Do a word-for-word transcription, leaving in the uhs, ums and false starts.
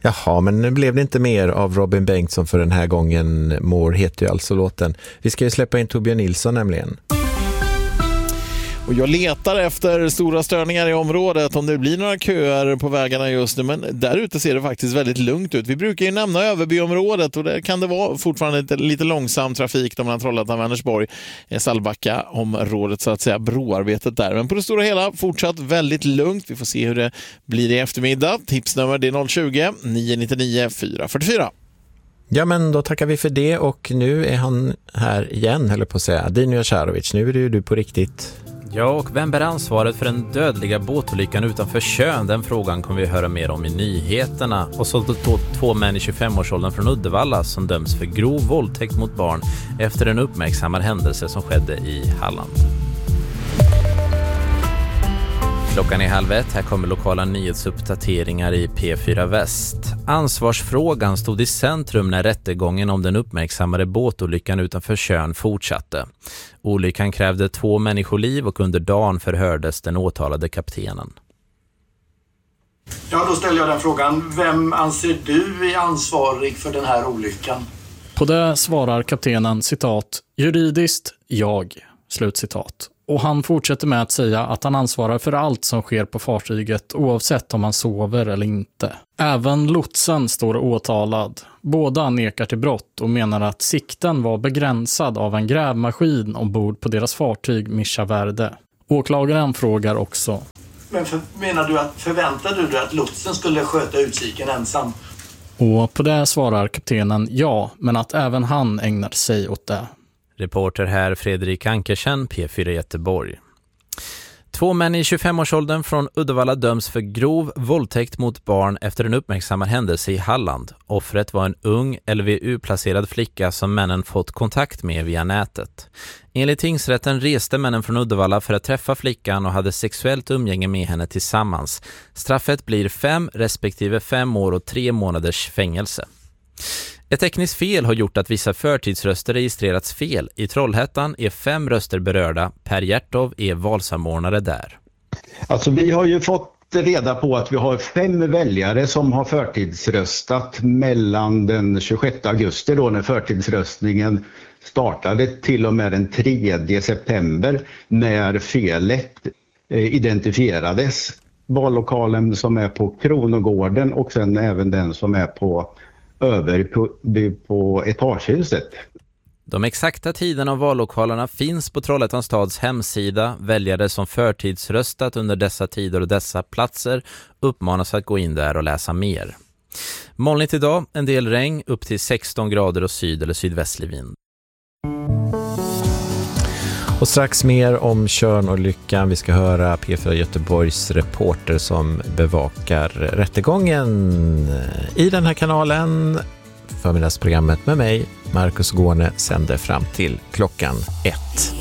Jaha, men nu blev det inte mer av Robin Bengtsson för den här gången. More heter ju alltså låten. Vi ska ju släppa in Torbjörn Nilsson nämligen. Och jag letar efter stora störningar i området, om det blir några köer på vägarna just nu, men där ute ser det faktiskt väldigt lugnt ut. Vi brukar ju nämna Överbyområdet och där kan det vara fortfarande lite, lite långsam trafik mellan Trollhättan, Vänersborg, Salbacka området så att säga, broarbetet där. Men på det stora hela fortsatt väldigt lugnt. Vi får se hur det blir i eftermiddag. Tipsnummer det är noll tjugo, nio nio nio, fyra fyra fyra. Ja, men då tackar vi för det och nu är han här igen, höll på att säga. Dino Jasarovic, nu är det ju du på riktigt. Ja, och vem bär ansvaret för den dödliga båtolyckan utanför Tjörn? Den frågan kommer vi höra mer om i nyheterna. Och så då två män i tjugofem-årsåldern från Uddevalla som döms för grov våldtäkt mot barn efter en uppmärksammad händelse som skedde i Halland. Klockan är halv ett, här kommer lokala nyhetsuppdateringar i P fyra Väst. Ansvarsfrågan stod i centrum när rättegången om den uppmärksammade båtolyckan utanför Tjörn fortsatte. Olyckan krävde två människoliv och under dagen förhördes den åtalade kaptenen. Ja, då ställer jag den frågan. Vem anser du är ansvarig för den här olyckan? På det svarar kaptenen, citat, juridiskt, jag, slutcitat. Och han fortsätter med att säga att han ansvarar för allt som sker på fartyget oavsett om han sover eller inte. Även lotsen står åtalad. Båda nekar till brott och menar att sikten var begränsad av en grävmaskin ombord på deras fartyg Mischa Verde. Åklagaren frågar också. Men för, menar du att, förväntar du dig att lotsen skulle sköta utkiken ensam? Och på det svarar kaptenen ja, men att även han ägnar sig åt det. Reporter här Fredrik Ankersen, P fyra Göteborg. Två män i tjugofem-årsåldern från Uddevalla döms för grov våldtäkt mot barn efter en uppmärksammad händelse i Halland. Offret var en ung L V U-placerad flicka som männen fått kontakt med via nätet. Enligt tingsrätten reste männen från Uddevalla för att träffa flickan och hade sexuellt umgänge med henne tillsammans. Straffet blir fem respektive fem år och tre månaders fängelse. Ett tekniskt fel har gjort att vissa förtidsröster registrerats fel. I Trollhättan är fem röster berörda. Per Hjärtov är valsamordnare där. Alltså vi har ju fått reda på att vi har fem väljare som har förtidsröstat mellan den tjugosjätte augusti då när förtidsröstningen startade till och med den tredje september när felet identifierades. Vallokalen som är på Kronogården och sen även den som är på över på, på etagehuset. De exakta tiderna av vallokalerna finns på Trollhättans stads hemsida. Väljare som förtidsröstat under dessa tider och dessa platser uppmanas att gå in där och läsa mer. Molnigt idag, en del regn, upp till sexton grader och syd- eller sydvästlig vind. Och strax mer om Tjörnolyckan. Vi ska höra P fyra Göteborgs reporter som bevakar rättegången i den här kanalen. Förmiddagsprogrammet med mig, Marcus Gårne, sänder fram till klockan ett.